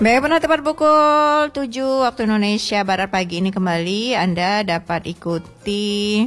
Baik, benar tepat pukul 7 waktu Indonesia Barat pagi ini kembali Anda dapat ikuti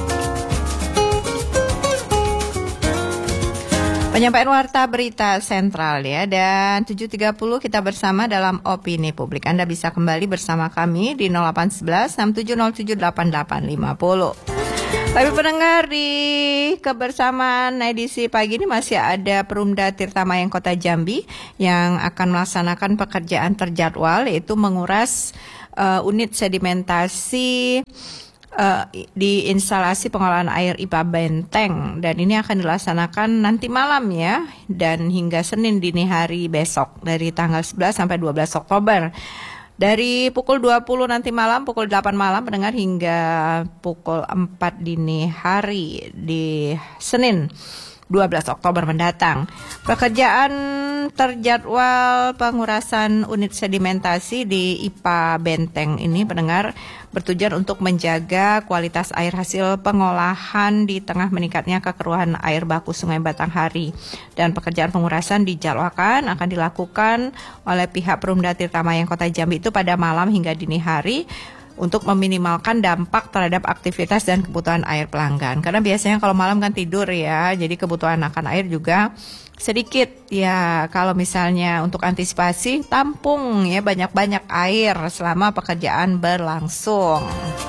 penyampaian warta berita sentral ya. Dan 7.30 kita bersama dalam Opini Publik. Anda bisa kembali bersama kami di 0811 6707 8850. Tapi pendengar, di kebersamaan edisi pagi ini masih ada Perumda Tirta Mayang Kota Jambi yang akan melaksanakan pekerjaan terjadwal, yaitu menguras unit sedimentasi di instalasi pengolahan air IPA Benteng, dan ini akan dilaksanakan nanti malam ya, dan hingga Senin dini hari besok dari tanggal 11 sampai 12 Oktober. Dari pukul 20 nanti malam, pukul 8 malam pendengar, hingga pukul 4 dini hari di Senin 12 Oktober mendatang. Pekerjaan terjadwal pengurasan unit sedimentasi di IPA Benteng ini pendengar bertujuan untuk menjaga kualitas air hasil pengolahan di tengah meningkatnya kekeruhan air baku Sungai Batanghari. Dan pekerjaan pengurasan dijadwalkan akan dilakukan oleh pihak Perumda Tirta Mayang Kota Jambi itu pada malam hingga dini hari untuk meminimalkan dampak terhadap aktivitas dan kebutuhan air pelanggan. Karena biasanya kalau malam kan tidur ya, jadi kebutuhan akan air juga sedikit ya. Kalau misalnya untuk antisipasi, tampung ya banyak-banyak air selama pekerjaan berlangsung.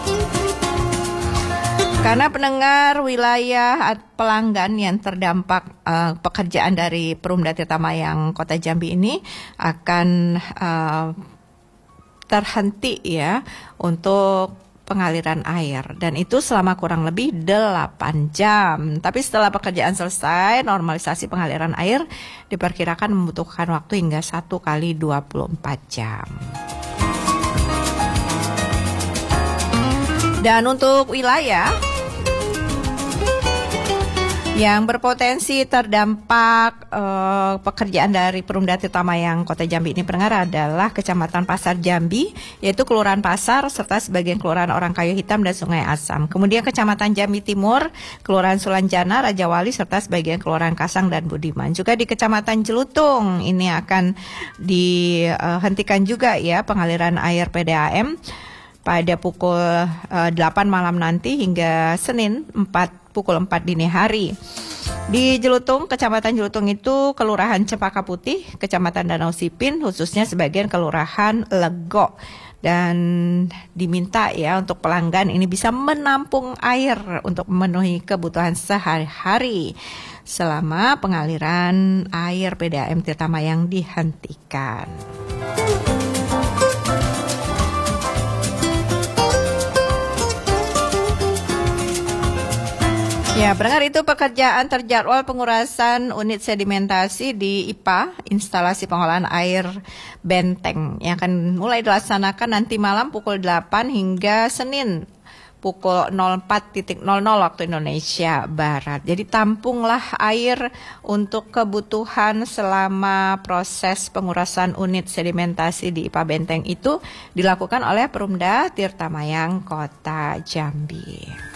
Karena pendengar, wilayah pelanggan yang terdampak pekerjaan dari Perumda Tirta Mayang Kota Jambi ini akan terhenti ya untuk pengaliran air, dan itu selama kurang lebih 8 jam. Tapi setelah pekerjaan selesai, normalisasi pengaliran air diperkirakan membutuhkan waktu hingga 1 kali 24 jam. Dan untuk wilayah yang berpotensi terdampak pekerjaan dari Perumda Tirta Mayang Kota Jambi ini pendengar adalah Kecamatan Pasar Jambi, yaitu Kelurahan Pasar serta sebagian Kelurahan Orang Kayu Hitam dan Sungai Asam. Kemudian Kecamatan Jambi Timur, Kelurahan Sulanjana, Raja Wali serta sebagian Kelurahan Kasang dan Budiman. Juga di Kecamatan Jelutung ini akan dihentikan juga ya pengaliran air PDAM pada pukul 8 malam nanti hingga Senin pukul 4 dini hari. Di Jelutung, Kecamatan Jelutung itu Kelurahan Cempaka Putih, Kecamatan Danau Sipin, khususnya sebagian Kelurahan Lego. Dan diminta ya untuk pelanggan ini bisa menampung air untuk memenuhi kebutuhan sehari-hari selama pengaliran air PDAM Tirta Mayang dihentikan. Ya, pendengar, itu pekerjaan terjadwal pengurasan unit sedimentasi di IPA, instalasi pengolahan air Benteng, yang akan mulai dilaksanakan nanti malam pukul 8 hingga Senin pukul 04.00 waktu Indonesia Barat. Jadi tampunglah air untuk kebutuhan selama proses pengurasan unit sedimentasi di IPA Benteng itu dilakukan oleh Perumda Tirta Mayang Kota Jambi.